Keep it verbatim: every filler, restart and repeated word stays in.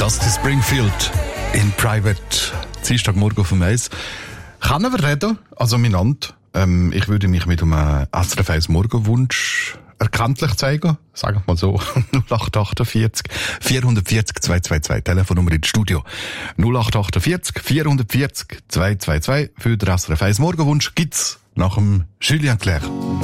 Dusty Springfield in Private. Dienstagmorgen auf dem Eis. Können wir reden? Also miteinander. Ähm, ich würde mich mit einem S R F eins Morgenwunsch erkenntlich zeigen. Sagen wir mal so. null acht achtundvierzig vierhundertvierzig zweihundertzweiundzwanzig. Telefonnummer ins Studio. null acht achtundvierzig vierhundertvierzig zweihundertzweiundzwanzig. Für den S R F eins Morgenwunsch gibt's nach dem Julien Clerc.